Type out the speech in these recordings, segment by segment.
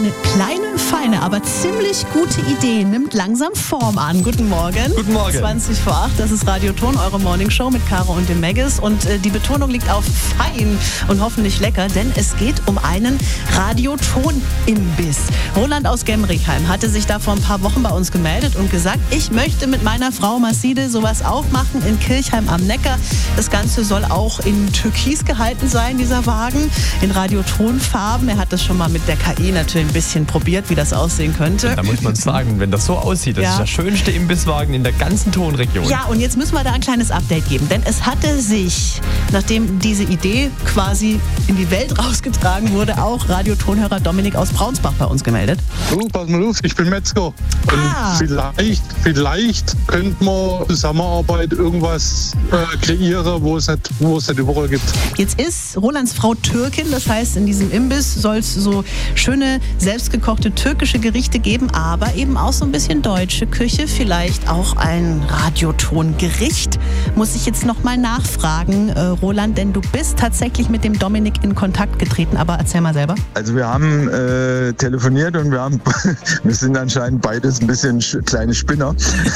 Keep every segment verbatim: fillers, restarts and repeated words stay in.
Eine kleine, feine, aber ziemlich gute Idee nimmt langsam Form an. Guten Morgen. Guten Morgen. zwanzig vor acht, das ist Radioton, eure Morningshow mit Caro und dem Meggis. Und äh, die Betonung liegt auf fein und hoffentlich lecker, denn es geht um einen Radioton-Imbiss. Roland aus Gemrichheim hatte sich da vor ein paar Wochen bei uns gemeldet und gesagt, ich möchte mit meiner Frau Masside sowas aufmachen in Kirchheim am Neckar. Das Ganze soll auch in Türkis gehalten sein, dieser Wagen, in Radiotonfarben. Er hat das schon mal mit der K I natürlich ein bisschen probiert, wie das aussehen könnte. Da muss man sagen, wenn das so aussieht, das Ja. ist der schönste Imbisswagen in der ganzen Tonregion. Ja, und jetzt müssen wir da ein kleines Update geben, denn es hatte sich, nachdem diese Idee quasi in die Welt rausgetragen wurde, auch Radiotonhörer Dominik aus Braunsbach bei uns gemeldet. Du, pass mal auf, ich bin Metzger. Und Ah. vielleicht, vielleicht könnte man Zusammenarbeit irgendwas äh, kreieren, wo es nicht, wo es nicht überall gibt. Jetzt ist Rolands Frau Türkin, das heißt, in diesem Imbiss soll es so schöne, selbstgekochte türkische Gerichte geben, aber eben auch so ein bisschen deutsche Küche, vielleicht auch ein Radiotongericht. Muss ich jetzt nochmal nachfragen, äh, Roland, denn du bist tatsächlich mit dem Dominik in Kontakt getreten, aber erzähl mal selber. Also wir haben äh, telefoniert und wir haben, wir sind anscheinend beides ein bisschen sch- kleine Spinner.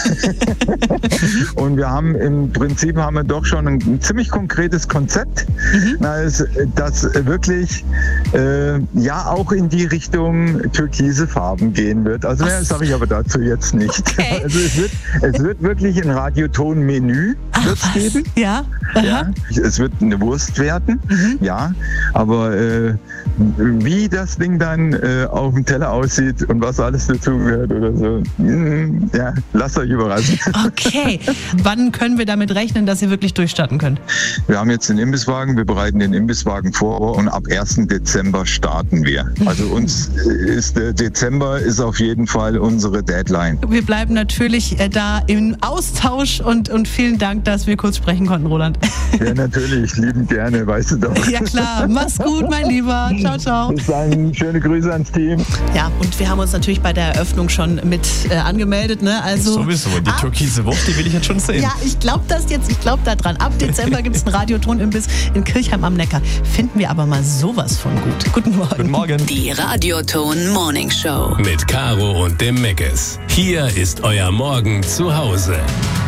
Und wir haben im Prinzip haben wir doch schon ein, ein ziemlich konkretes Konzept, mhm. das, das wirklich äh, ja auch in die Richtung türkise Farben gehen wird. Also mehr sage ich aber dazu jetzt nicht. Okay. Also es wird, es wird wirklich ein Radioton-Menü wird's geben. Ja? Ja, es wird eine Wurst werden, Mhm. ja, aber äh, wie das Ding dann äh, auf dem Teller aussieht und was alles dazugehört oder so, mm, ja, lasst euch überraschen. Okay. Wann können wir damit rechnen, dass ihr wirklich durchstarten könnt? Wir haben jetzt den Imbisswagen, wir bereiten den Imbisswagen vor und ab ersten Dezember starten wir. Also uns ist der Dezember ist auf jeden Fall unsere Deadline. Wir bleiben natürlich äh, da im Austausch und, und vielen Dank, dass wir kurz sprechen konnten, Roland. Ja, natürlich, lieben gerne, weißt du doch. Ja klar, mach's gut, mein Lieber. Ciao, ciao. Bis dann, schöne Grüße ans Team. Ja, und wir haben uns natürlich bei der Eröffnung schon mit äh, angemeldet, ne? Also Sowieso, die ab, türkise Wurst, die will ich jetzt schon sehen. Ja, ich glaube das jetzt, ich glaube da dran. Ab Dezember gibt's einen Radioton-Imbiss in Kirchheim am Neckar. Finden wir aber mal sowas von gut. Guten Morgen. Guten Morgen. Die Radioton Morning Show. Mit Caro und dem Meggis. Hier ist euer Morgen zu Hause.